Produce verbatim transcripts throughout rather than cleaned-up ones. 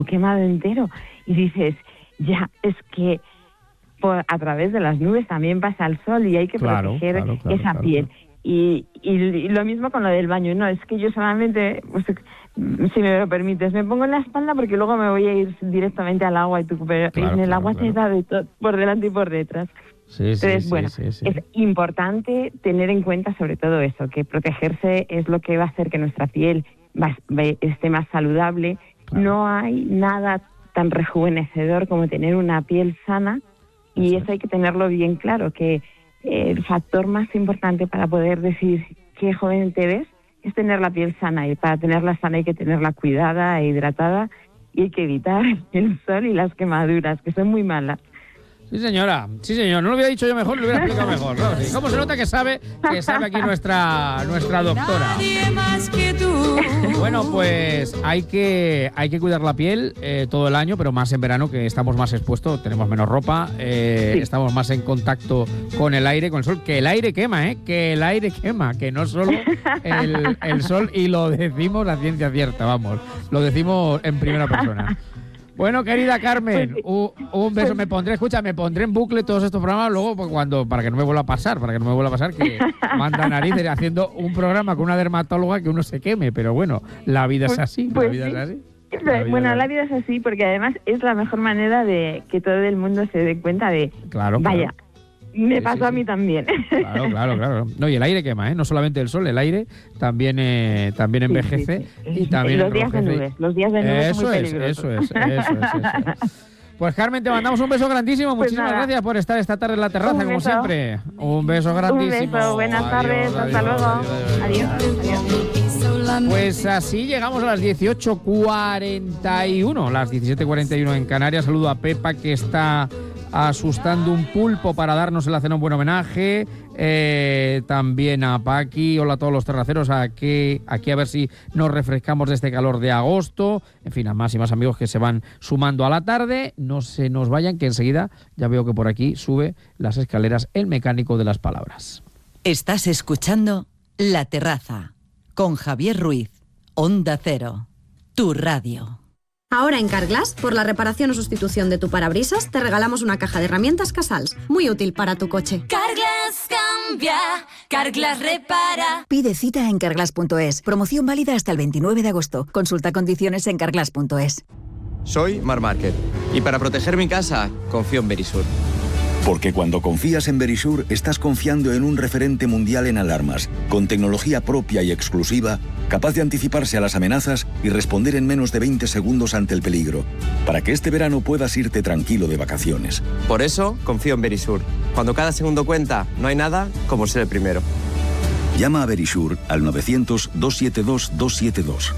quemado entero. Y dices, ya, es que por, a través de las nubes también pasa el sol y hay que claro, proteger claro, claro, esa claro, piel. Claro. Y, y, y lo mismo con lo del baño. No, es que yo solamente, pues, si me lo permites, me pongo en la espalda porque luego me voy a ir directamente al agua y tú, pero claro, en el claro, agua claro. te da de todo, por delante y por detrás. Sí, Entonces, sí, bueno, sí, sí, sí. es importante tener en cuenta sobre todo eso, que protegerse es lo que va a hacer que nuestra piel va, esté más saludable. Claro. No hay nada tan rejuvenecedor como tener una piel sana y eso, eso hay que tenerlo bien claro, que el factor más importante para poder decir qué joven te ves es tener la piel sana, y para tenerla sana hay que tenerla cuidada e hidratada y hay que evitar el sol y las quemaduras, que son muy malas. Sí, señora, sí, señor, no lo hubiera dicho yo mejor, lo hubiera explicado mejor, ¿no? Sí. ¿Cómo se nota que sabe, que sabe aquí nuestra, nuestra doctora? Nadie más que tú. Bueno, pues hay que, hay que cuidar la piel eh, todo el año, pero más en verano, que estamos más expuestos, tenemos menos ropa, eh, sí. estamos más en contacto con el aire, con el sol, que el aire quema, ¿eh? Que el aire quema, que no solo el, el sol, y lo decimos a ciencia cierta, vamos, lo decimos en primera persona. Bueno, querida Carmen, pues, un, un beso. Pues, me pondré, escucha, me pondré en bucle todos estos programas luego cuando para que no me vuelva a pasar, para que no me vuelva a pasar que manda narices haciendo un programa con una dermatóloga que uno se queme, pero bueno, la vida pues, es así, pues la vida sí. es así. La bueno, vida la vida es así porque además es la mejor manera de que todo el mundo se dé cuenta de, claro, vaya, claro. me sí, pasó sí, a mí sí. también. Claro, claro, claro. No, y el aire quema, ¿eh? No solamente el sol, el aire también eh, también envejece sí, sí, sí. y también los días de nubes, los días de nubes eso son muy es, peligrosos. eso es, eso es, eso es. Pues Carmen, te mandamos un beso grandísimo. Pues Muchísimas nada. gracias por estar esta tarde en la terraza, como siempre. Un beso grandísimo. Un beso, buenas adiós, tardes, adiós, hasta luego. Adiós, adiós. adiós. Pues así llegamos a las dieciocho cuarenta y uno, las diecisiete cuarenta y uno en Canarias. Saludo a Pepa, que está asustando un pulpo para darnos en la cena un buen homenaje. Eh, también a Paqui, hola a todos los terraceros, aquí, aquí a ver si nos refrescamos de este calor de agosto. En fin, a más y más amigos que se van sumando a la tarde. No se nos vayan, que enseguida ya veo que por aquí sube las escaleras el mecánico de las palabras. Estás escuchando La Terraza con Javier Ruiz, Onda Cero, tu radio. Ahora en Carglass, por la reparación o sustitución de tu parabrisas, te regalamos una caja de herramientas Casals, muy útil para tu coche. Carglass cambia, Carglass repara. Pide cita en carglass punto es. Promoción válida hasta el veintinueve de agosto. Consulta condiciones en carglass punto es. Soy Mar Márquez y para proteger mi casa confío en Verisur. Porque cuando confías en Verisur, estás confiando en un referente mundial en alarmas, con tecnología propia y exclusiva, capaz de anticiparse a las amenazas y responder en menos de veinte segundos ante el peligro, para que este verano puedas irte tranquilo de vacaciones. Por eso confío en Verisur. Cuando cada segundo cuenta, no hay nada como ser el primero. Llama a Verisur al novecientos, doscientos setenta y dos, doscientos setenta y dos.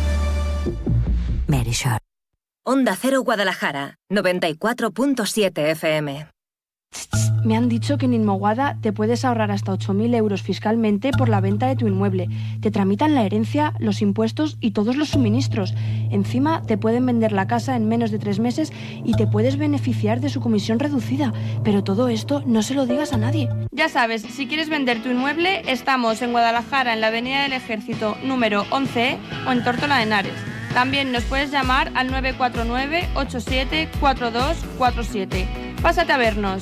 Verisur. Onda Cero Guadalajara, noventa y cuatro punto siete F M. Me han dicho que en Inmoguada te puedes ahorrar hasta ocho mil euros fiscalmente por la venta de tu inmueble. Te tramitan la herencia, los impuestos y todos los suministros. Encima te pueden vender la casa en menos de tres meses y te puedes beneficiar de su comisión reducida. Pero todo esto no se lo digas a nadie. Ya sabes, si quieres vender tu inmueble, estamos en Guadalajara, en la Avenida del Ejército número once E o en Tórtola de Henares. También nos puedes llamar al nueve cuatro nueve, ocho siete cuatro dos cuatro siete. Pásate a vernos.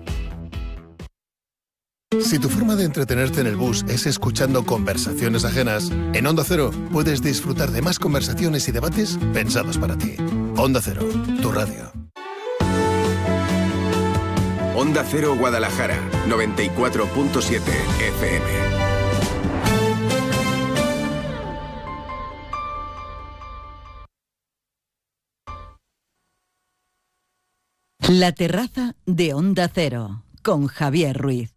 Si tu forma de entretenerte en el bus es escuchando conversaciones ajenas, en Onda Cero puedes disfrutar de más conversaciones y debates pensados para ti. Onda Cero, tu radio. Onda Cero Guadalajara, noventa y cuatro punto siete F M. La terraza de Onda Cero, con Javier Ruiz.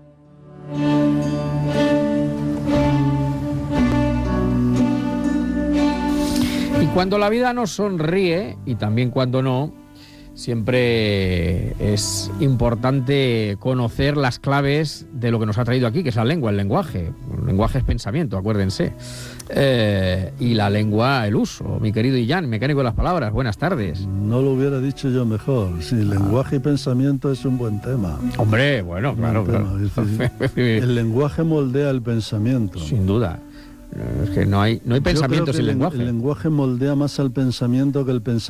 Y cuando la vida nos sonríe, y también cuando no, siempre es importante conocer las claves de lo que nos ha traído aquí, que es la lengua, el lenguaje. El lenguaje es pensamiento, acuérdense. Eh, y la lengua, el uso. Mi querido Illán, mecánico de las palabras, buenas tardes. No lo hubiera dicho yo mejor. Sí, ah. lenguaje y pensamiento es un buen tema. Hombre, bueno, claro, claro. El lenguaje moldea el pensamiento. Sin duda. Es que no hay, no hay pensamiento sin el, lenguaje. El lenguaje moldea más al pensamiento que el pensamiento